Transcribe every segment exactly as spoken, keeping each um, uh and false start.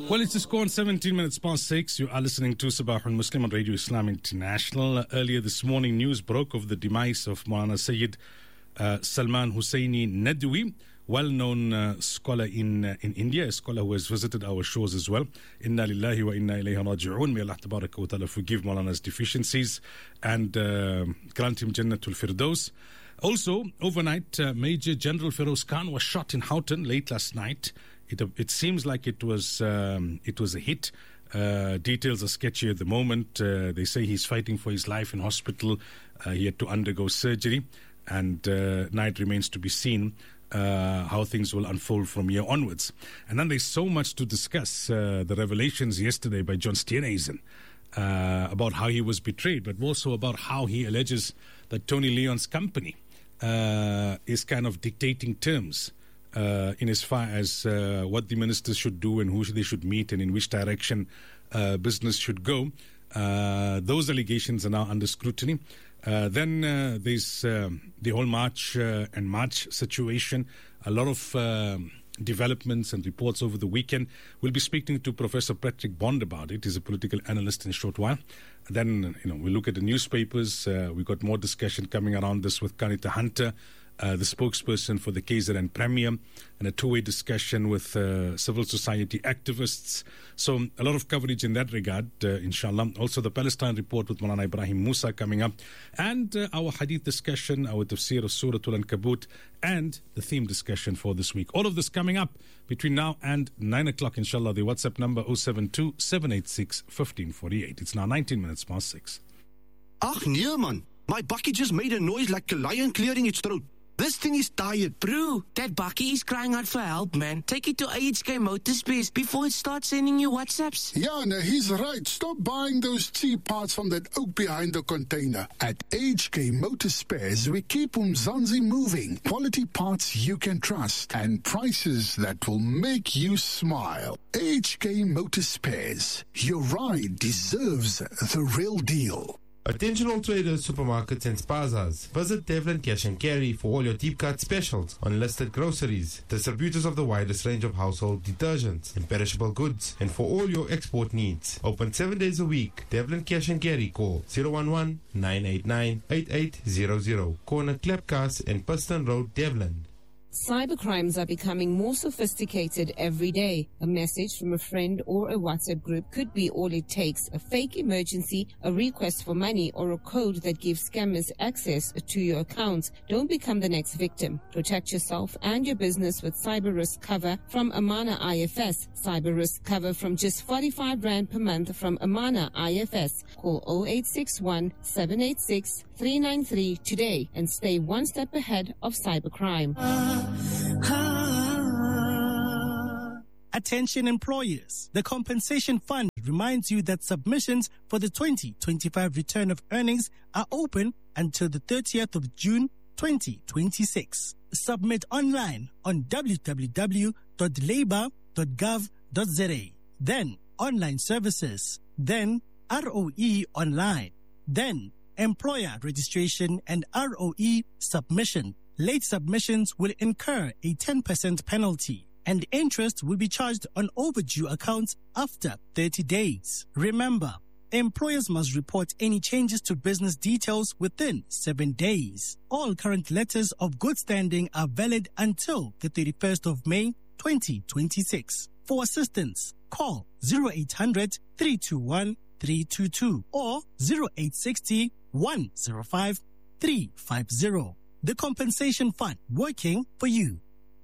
Well, it's just gone seventeen minutes past six. You are listening to Sabahul Muslim on Radio Islam International. Uh, earlier this morning, news broke of the demise of Maulana Sayyid uh, Salman Husseini Nadwi, well-known uh, scholar in uh, in India, a scholar who has visited our shores as well. Inna lillahi wa inna ilayhi raji'un. May Allah tabaraka wa ta'ala forgive Maulana's deficiencies and uh, grant him Jannatul Firdaus. Also, overnight, uh, Major General Feroz Khan was shot in Houghton late last night. It, it seems like it was um, it was a hit. Uh, details are sketchy at the moment. Uh, they say he's fighting for his life in hospital. Uh, he had to undergo surgery, and uh, now it remains to be seen uh, how things will unfold from here onwards. And then there's so much to discuss. Uh, the revelations yesterday by John Steenhuisen uh, about how he was betrayed, but also about how he alleges that Tony Leon's company uh, is kind of dictating terms Uh, in as far as uh, what the ministers should do and who they should meet and in which direction uh, business should go. Uh, those allegations are now under scrutiny. Uh, then uh, there's uh, the whole March uh, and March situation. A lot of uh, developments and reports over the weekend. We'll be speaking to Professor Patrick Bond about it. He's a political analyst in a short while. Then, you know, we'll look at the newspapers. Uh, we've got more discussion coming around this with Kanita Hunter, Uh, the spokesperson for the K Z N Premier, and a two-way discussion with uh, civil society activists. So a lot of coverage in that regard, uh, inshallah. Also the Palestine report with Maulana Ibrahim Musa coming up, and uh, our hadith discussion, our tafsir of Surah Al-Ankabut, and the theme discussion for this week. All of this coming up between now and nine o'clock, inshallah. The WhatsApp number oh seven two, seven eight six, one five four eight. It's now nineteen minutes past six. Ach nee man, my bucket just made a noise like a lion clearing its throat. This thing is tired. Bro, that bakkie is crying out for help, man. Take it to A H K Motorspares before it starts sending you WhatsApps. Yeah, no, he's right. Stop buying those cheap parts from that oak behind the container. At A H K Motorspares, we keep Umzansi moving. Quality parts you can trust and prices that will make you smile. A H K Motorspares. Your ride deserves the real deal. Attention all traders, supermarkets and spazas. Visit Devlin Cash and Carry for all your deep cut specials on listed groceries, distributors of the widest range of household detergents and perishable goods, and for all your export needs. Open seven days a week. Devlin Cash and Carry. Call zero one one, nine eight nine, eight eight zero zero. Corner Klepkas and Piston Road, Devlin. Cybercrimes are becoming more sophisticated every day. A message from a friend or a WhatsApp group could be all it takes. A fake emergency, a request for money, or a code that gives scammers access to your account. Don't become the next victim. Protect yourself and your business with cyber risk cover from Amana I F S. Cyber risk cover from just forty-five rand per month from Amana I F S. Call oh eight six one, seven eight six, three nine three today and stay one step ahead of cybercrime. Attention employers. The Compensation Fund reminds you that submissions for the twenty twenty-five return of earnings are open until the thirtieth of June twenty twenty-six. Submit online on w w w dot labour dot gov dot z a. Then online services. Then R O E online. Then employer registration and R O E submission. Late submissions will incur a ten percent penalty, and interest will be charged on overdue accounts after thirty days. Remember, employers must report any changes to business details within seven days. All current letters of good standing are valid until the thirty-first of May, twenty twenty-six. For assistance, call zero eight hundred, three two one, three two two or zero eight six zero, one zero five, three five zero. The Compensation Fund, working for you.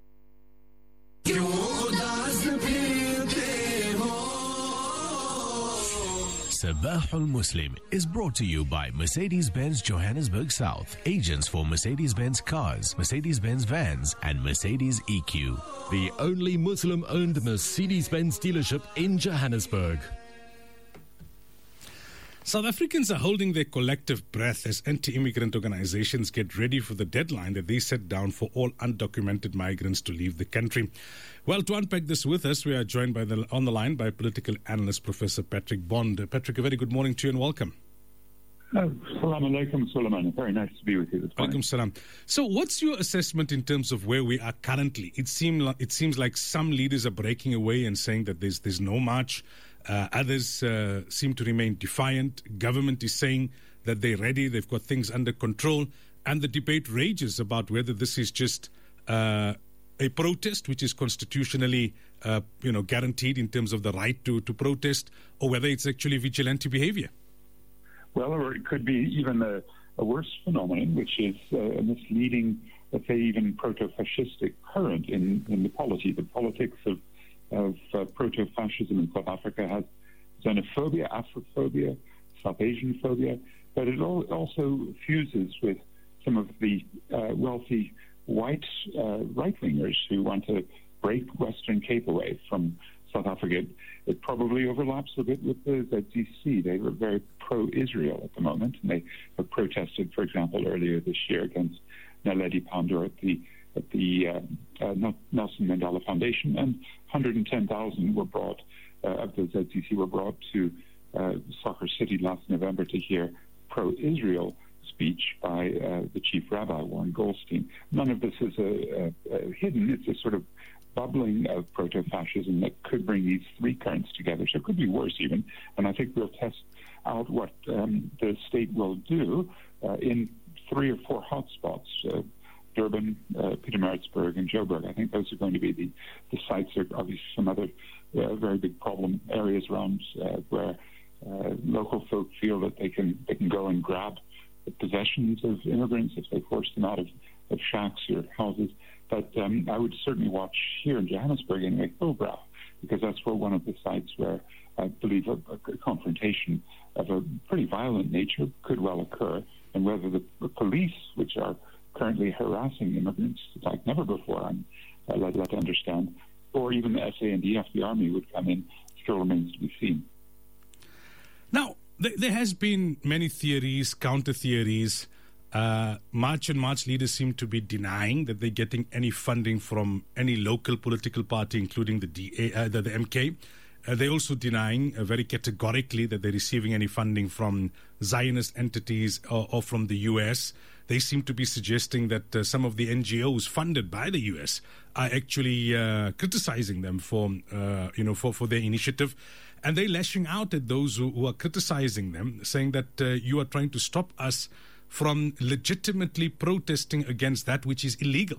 Sabahul Muslim is brought to you by Mercedes-Benz Johannesburg South, agents for Mercedes-Benz cars, Mercedes-Benz vans, and Mercedes E Q. The only Muslim-owned Mercedes-Benz dealership in Johannesburg. South Africans are holding their collective breath as anti-immigrant organizations get ready for the deadline that they set down for all undocumented migrants to leave the country. Well, to unpack this with us, we are joined by the, on the line by political analyst Professor Patrick Bond. Patrick, a very good morning to you and welcome. Oh, Salam alaikum, Suleiman. Very nice to be with you this morning. Alaikum salam. So what's your assessment in terms of where we are currently? It, seem like, it seems like some leaders are breaking away and saying that there's, there's no march. Uh, others uh, seem to remain defiant. Government is saying that they're ready, they've got things under control. And the debate rages about whether this is just uh, a protest, which is constitutionally uh, you know, guaranteed in terms of the right to, to protest, or whether it's actually vigilante behavior. Well, or it could be even a, a worse phenomenon, which is uh, a misleading, let's say even proto-fascistic current in, in the polity. The politics of, of uh, proto-fascism in South Africa has xenophobia, Afrophobia, South Asian phobia, but it all, also fuses with some of the uh, wealthy white uh, right-wingers who want to break Western Cape away from South Africa. It, it probably overlaps a bit with the Z C C. They were very pro-Israel at the moment, and they have protested, for example, earlier this year against Naledi Pandor at the at the uh, uh, Nelson Mandela Foundation, and one hundred ten thousand were brought uh, of the Z C C were brought to uh, Soccer City last November to hear pro-Israel speech by uh, the chief rabbi, Warren Goldstein. None of this is a, a, a hidden. It's a sort of bubbling of proto-fascism that could bring these three currents together. So it could be worse even. And I think we'll test out what um, the state will do uh, in three or four hotspots, uh, Durban, uh, Pietermaritzburg, and Joburg. I think those are going to be the, the sites. There are obviously some other uh, very big problem areas around uh, where uh, local folk feel that they can they can go and grab the possessions of immigrants if they force them out of, of shacks or houses. But um, I would certainly watch here in Johannesburg anyway, Hillbrow, because that's where one of the sites where I believe a, a confrontation of a pretty violent nature could well occur, and whether the, the police, which are currently harassing immigrants like never before, I'm uh, led, led to understand, or even the S A N D F, the army, would come in, still remains to be seen. Now, th- there has been many theories, counter-theories. Uh, March and March leaders seem to be denying that they're getting any funding from any local political party, including the D A, uh, the, the M K. Uh, they're also denying uh, very categorically that they're receiving any funding from Zionist entities or, or from the U S. They seem to be suggesting that uh, some of the N G Os funded by the U S are actually uh, criticizing them for, uh, you know, for, for their initiative. And they're lashing out at those who, who are criticizing them, saying that uh, you are trying to stop us from legitimately protesting against that which is illegal.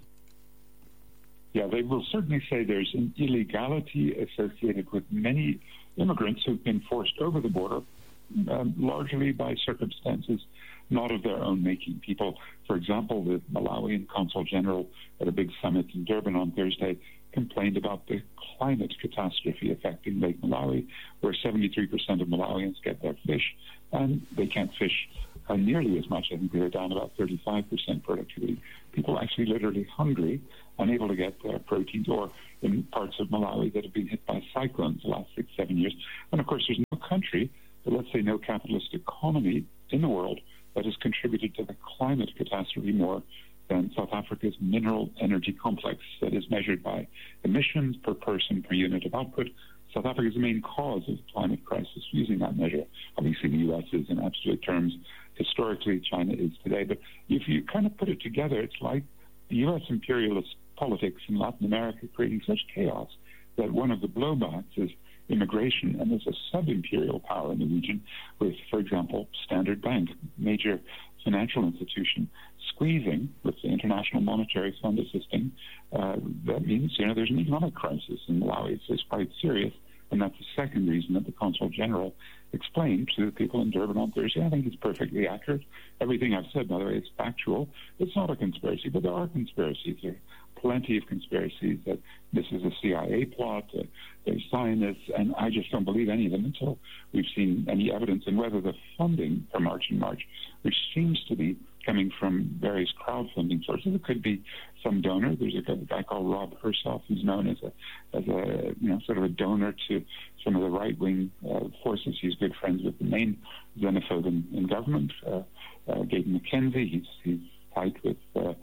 Yeah, they will certainly say there's an illegality associated with many immigrants who've been forced over the border, um, largely by circumstances not of their own making. People, for example, the Malawian Consul General at a big summit in Durban on Thursday complained about the climate catastrophe affecting Lake Malawi, where seventy-three percent of Malawians get their fish, and they can't fish uh, nearly as much. I think they're down about thirty-five percent productivity. People are actually literally hungry, unable to get their proteins, or in parts of Malawi that have been hit by cyclones the last six, seven years. And of course, there's no country, but let's say no capitalist economy in the world that has contributed to the climate catastrophe more than South Africa's mineral energy complex that is measured by emissions per person per unit of output. South Africa is the main cause of the climate crisis using that measure. Obviously, the U S is in absolute terms. Historically, China is today. But if you kind of put it together, it's like the U S imperialist politics in Latin America creating such chaos that one of the blowbacks is immigration, and there's a sub-imperial power in the region with, for example, Standard Bank, major financial institution, squeezing with the International Monetary Fund assisting. Uh, that means, you know, there's an economic crisis in Malawi. It's, it's quite serious, and that's the second reason that the Consul General explained to the people in Durban on Thursday. I think it's perfectly accurate. Everything I've said, by the way, is factual. It's not a conspiracy, but there are conspiracies. There are plenty of conspiracies that this is a C I A plot, uh, there's Zionists, and I just don't believe any of them until we've seen any evidence. And whether the funding for March and March, which seems to be coming from various crowdfunding sources, it could be some donor. There's a guy called Rob Hersoff who's known as a, as a you know, sort of a donor to some of the right-wing uh, forces. He's good friends with the main xenophobe in, in government, uh, uh, Gaten McKenzie. He's, he's tight with uh,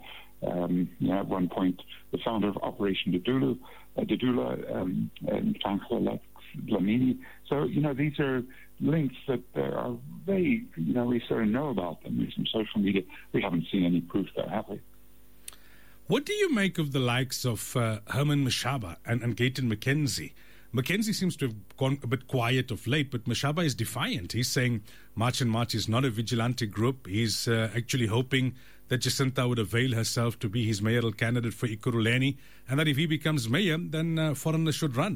Um, you know, at one point, the founder of Operation Dudula, uh, Dudula um, and Tankla Dlamini. So, you know, these are links that uh, are vague. You know, we sort of know about them. There's some social media. We haven't seen any proof there, have we? What do you make of the likes of uh, Herman Mashaba and, and Gayton McKenzie? McKenzie seems to have gone a bit quiet of late, but Mashaba is defiant. He's saying March and March is not a vigilante group. He's uh, actually hoping that Jacinta would avail herself to be his mayoral candidate for Ekurhuleni, and that if he becomes mayor, then uh, foreigners should run.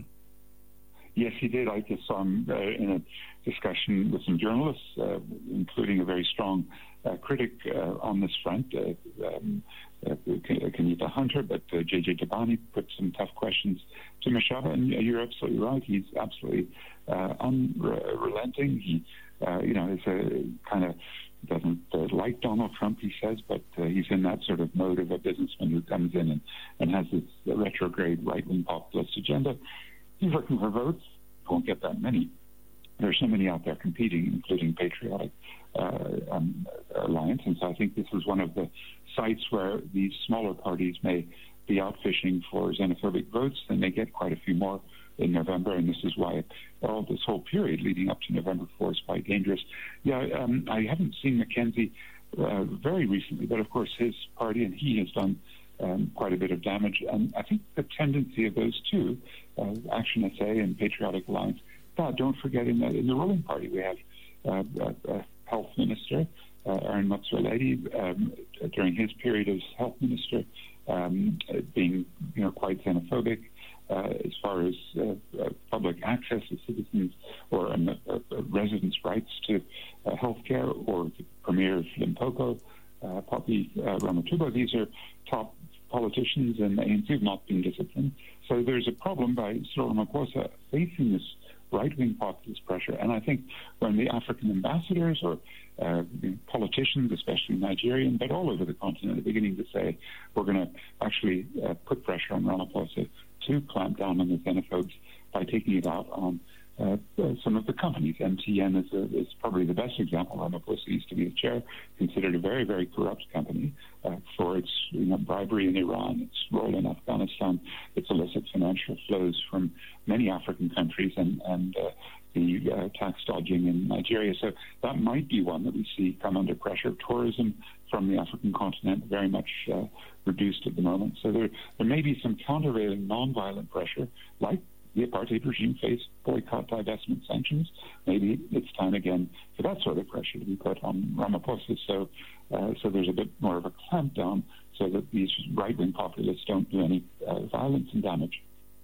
Yes, he did. I just saw him uh, in a discussion with some journalists, uh, including a very strong uh, critic uh, on this front, uh, um, uh, Kenyatta Hunter, but uh, J J Tabani put some tough questions to Mashaba, and uh, you're absolutely right. He's absolutely uh, unrelenting. He, uh, you know, is a kind of doesn't uh, like Donald Trump, he says, but uh, he's in that sort of mode of a businessman who comes in and, and has this uh, retrograde right-wing populist agenda. He's looking for votes. Won't get that many. There's so many out there competing, including Patriotic uh, um, Alliance, and so I think this is one of the sites where these smaller parties may be out fishing for xenophobic votes. They may get quite a few more in November, and this is why all this whole period leading up to November fourth is quite dangerous. Yeah, um, I haven't seen McKenzie uh, very recently, but of course his party and he has done um, quite a bit of damage. And I think the tendency of those two, uh, Action S A and Patriotic Alliance, but don't forget in the, in the ruling party we have uh, a, a health minister, uh, Aaron Motsoaledi, um, during his period as health minister, um, being you know quite xenophobic. Uh, as far as uh, uh, public access to citizens or um, uh, uh, residents' rights to uh, health care, or the Premier of Limpopo, uh, Poppy uh, Ramatuba, these are top politicians, and the A N C have not been disciplined. So there's a problem by Cyril Ramaphosa facing this right-wing populist pressure. And I think when the African ambassadors or uh, politicians, especially Nigerian, but all over the continent, are beginning to say, we're going to actually uh, put pressure on Ramaphosa to clamp down on the xenophobes by taking it out on uh, uh, some of the companies. M T N is, a, is probably the best example. Ramaphosa used to be the chair, considered a very, very corrupt company uh, for its you know, bribery in Iran, its role in Afghanistan, its illicit financial flows from many African countries, and, and uh, the uh, tax dodging in Nigeria. So that might be one that we see come under pressure. Tourism from the African continent very much uh, reduced at the moment. So there, there may be some countervailing nonviolent pressure, like the apartheid regime faced boycott, divestment, sanctions. Maybe it's time again for that sort of pressure to be put on Ramaphosa. So, uh, so there's a bit more of a clampdown so that these right-wing populists don't do any uh, violence and damage.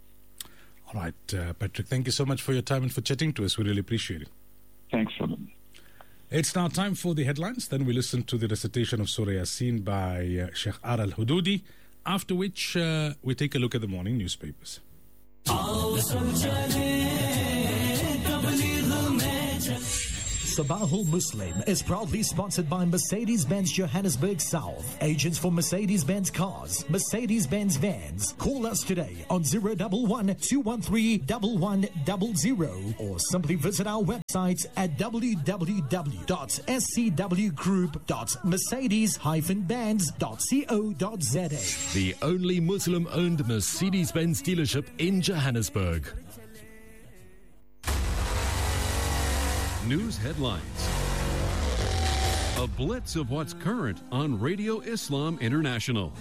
All right, uh, Patrick, thank you so much for your time and for chatting to us. We really appreciate it. Thanks, Robin. It's now time for the headlines. Then we listen to the recitation of Surah Yasin by uh, Sheikh Ar Al-Hududi, after which uh, we take a look at the morning newspapers. Sabahul Muslim is proudly sponsored by Mercedes-Benz Johannesburg South, agents for Mercedes-Benz cars, Mercedes-Benz vans. Call us today on zero one one, two one three, one one zero zero or simply visit our website at w w w dot s c w group dot mercedes dash benz dot co dot z a. The only Muslim-owned Mercedes-Benz dealership in Johannesburg. News headlines. A blitz of what's current on Radio Islam International.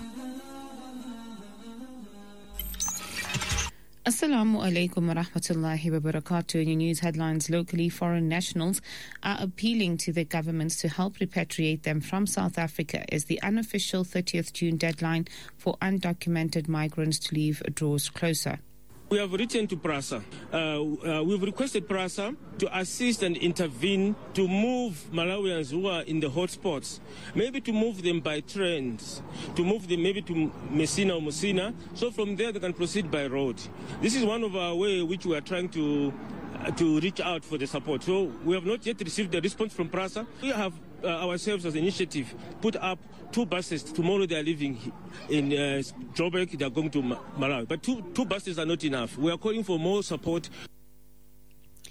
Assalamu alaikum wa rahmatullahi wa barakatuh. In your news headlines, locally, foreign nationals are appealing to their governments to help repatriate them from South Africa as the unofficial thirtieth June deadline for undocumented migrants to leave draws closer. We have written to PRASA. Uh, uh, we've requested PRASA to assist and intervene to move Malawians who are in the hotspots, maybe to move them by trains, to move them maybe to Messina or Musina, so from there they can proceed by road. This is one of our ways which we are trying to uh, to reach out for the support. So we have not yet received the response from PRASA. We have uh, ourselves as an initiative put up two buses. Tomorrow they are leaving in uh, Joburg, they are going to Malawi. But two, two buses are not enough. We are calling for more support.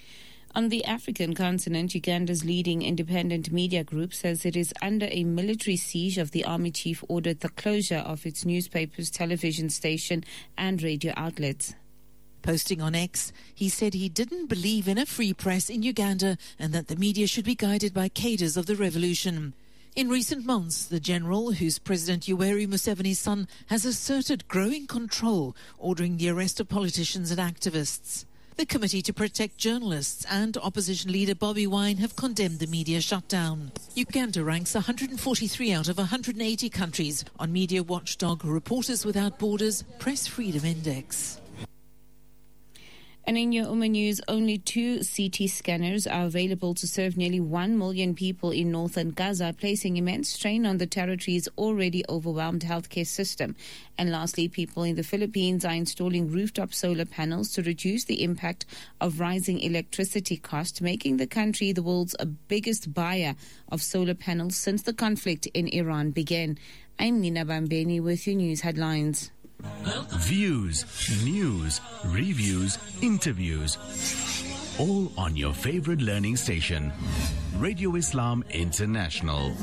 On the African continent, Uganda's leading independent media group says it is under a military siege of the army chief ordered the closure of its newspapers, television station and radio outlets. Posting on X, he said he didn't believe in a free press in Uganda and that the media should be guided by cadres of the revolution. In recent months, the general, who's President Yoweri Museveni's son, has asserted growing control, ordering the arrest of politicians and activists. The Committee to Protect Journalists and opposition leader Bobi Wine have condemned the media shutdown. Uganda ranks one hundred forty-three out of one hundred eighty countries on media watchdog Reporters Without Borders Press Freedom Index. And in your Uma News, only two C T scanners are available to serve nearly one million people in northern Gaza, placing immense strain on the territory's already overwhelmed healthcare system. And lastly, people in the Philippines are installing rooftop solar panels to reduce the impact of rising electricity costs, making the country the world's biggest buyer of solar panels since the conflict in Iran began. I'm Nina Bambeni with your news headlines. Views, news, reviews, interviews. All on your favorite learning station. Radio Islam International.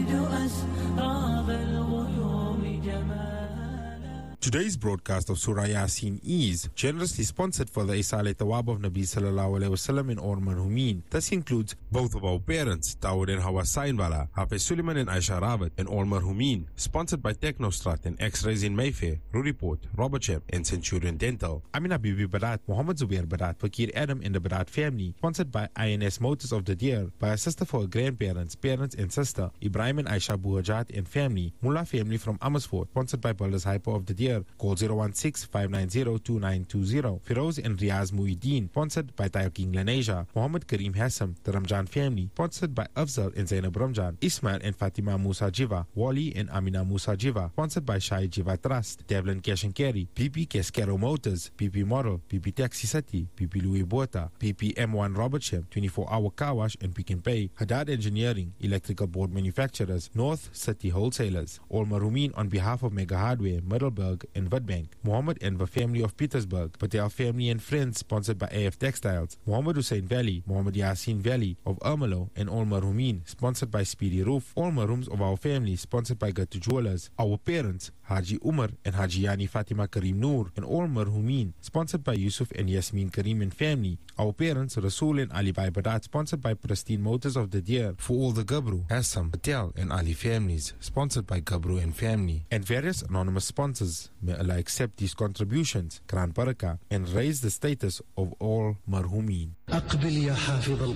Today's broadcast of Surah Yasin is generously sponsored for the Isale Tawab of Nabi Sallallahu Alaihi Wasallam in Or Marhumin. This includes both of our parents, Dawood and Hawa Sainbala, Hafiz Suleiman and Aisha Rawat in Or Marhumin. Sponsored by Technostrat and X-Rays in Mayfair, Ruriport, Robertshire and Centurion Dental. Amina Bibi Barat, Muhammad Zubair Barat, Fakir Adam and the Barat family. Sponsored by I N S Motors of the Deer, by a sister for her grandparents, parents and sister, Ibrahim and Aisha Buhajat and family. Mullah family from Amersfoort. Sponsored by Builders Hyper of the Deer. Call zero one six, five nine zero, two nine two zero. Firoz and Riaz Muhyiddin, sponsored by Tayo King Lanesia. Muhammad Kareem Hassam, the Ramjan family, sponsored by Afzal and Zainab Ramjan. Ismail and Fatima Musa Jiva. Wali and Amina Musa Jiva, sponsored by Shai Jiva Trust. Devlin Cash and Carry. P P Cascaro Motors. P P Model. P P Taxi City. P P Louis Bota. P P M one Robertshire. twenty-four hour car wash and Pick and Pay. Haddad Engineering. Electrical board manufacturers. North City Wholesalers. All Marumin on behalf of Mega Hardware, Middleburg and Witbank. Muhammad Enver family of Petersburg. Patel family and friends, sponsored by A F Textiles. Muhammad Hussein Valley. Muhammad Yasin Valley of Ermelo and All Marumin, sponsored by Speedy Roof. All Marooms of our family, sponsored by Gatu Jewelers. Our parents, Haji Umar and Haji Yani Fatima Karim Noor and All Marhumin, sponsored by Yusuf and Yasmin Karim and family. Our parents, Rasul and Ali Bai Badat, sponsored by Pristine Motors of the Deer. For all the Gabru, Assam, Patel and Ali families, sponsored by Gabru and family. And various anonymous sponsors. May Allah accept these contributions, Quran Barakah, and raise the status of all Marhumin. The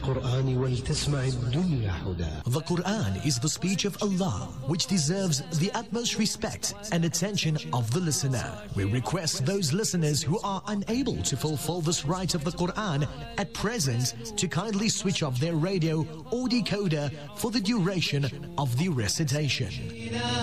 Quran is the speech of Allah, which deserves the utmost respect and attention of the listener. We request those listeners who are unable to fulfill this right of the Quran at present to kindly switch off their radio or decoder for the duration of the recitation.